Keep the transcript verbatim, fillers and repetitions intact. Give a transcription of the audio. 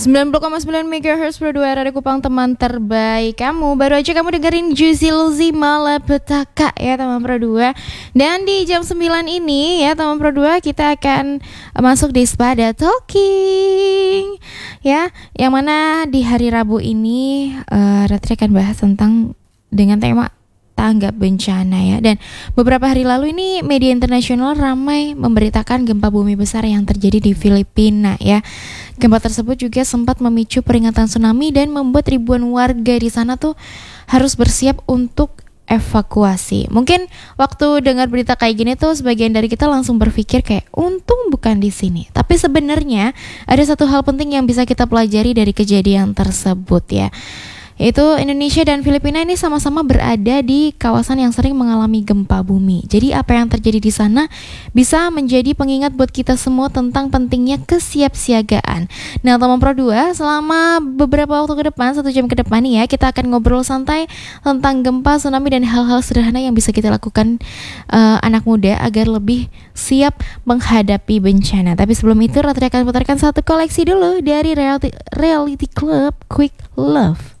sembilan puluh koma sembilan megahertz Pro dua Radio Kupang, teman terbaik kamu. Baru aja kamu dengerin Juicy Lucy Malapetaka ya teman Pro dua. Dan di jam sembilan ini ya teman Pro dua, kita akan masuk di Spada Talking ya, yang mana di hari Rabu ini uh, Ratri akan bahas tentang dengan tema tanggap bencana ya. Dan beberapa hari lalu ini media internasional ramai memberitakan gempa bumi besar yang terjadi di Filipina ya. Gempa tersebut juga sempat memicu peringatan tsunami dan membuat ribuan warga di sana tuh harus bersiap untuk evakuasi. Mungkin waktu dengar berita kayak gini tuh sebagian dari kita langsung berpikir kayak untung bukan di sini. Tapi sebenarnya ada satu hal penting yang bisa kita pelajari dari kejadian tersebut ya. Yaitu Indonesia dan Filipina ini sama-sama berada di kawasan yang sering mengalami gempa bumi. Jadi apa yang terjadi di sana bisa menjadi pengingat buat kita semua tentang pentingnya kesiapsiagaan. Nah teman Pro dua, selama beberapa waktu ke depan, satu jam ke depan nih ya, kita akan ngobrol santai tentang gempa, tsunami, dan hal-hal sederhana yang bisa kita lakukan uh, anak muda agar lebih siap menghadapi bencana. Tapi sebelum itu, Ratri akan putarkan satu koleksi dulu dari Reality, Reality Club Quick Love.